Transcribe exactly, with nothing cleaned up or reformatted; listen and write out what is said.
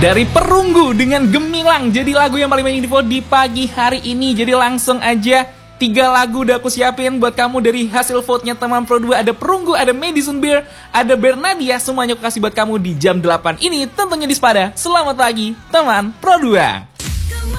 Dari Perunggu dengan Gemilang jadi lagu yang paling banyak di vote di pagi hari ini. Jadi langsung aja tiga lagu udah aku siapin buat kamu dari hasil vote-nya teman Pro dua. Ada Perunggu, ada Madison Beer, ada Bernadia. Semuanya aku kasih buat kamu di jam delapan ini. Tentunya di Spada. Selamat pagi teman Pro dua.